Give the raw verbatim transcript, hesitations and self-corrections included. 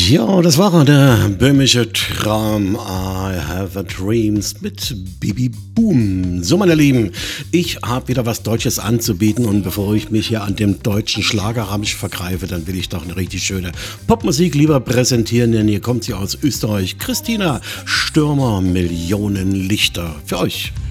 Ja, das war der böhmische Traum I Have a Dreams mit Bibi Boom. So, meine Lieben, ich habe wieder was Deutsches anzubieten und bevor ich mich hier an dem deutschen Schlagerramsch vergreife, dann will ich doch eine richtig schöne Popmusik lieber präsentieren, denn hier kommt sie aus Österreich. Christina Stürmer, Millionen Lichter für euch.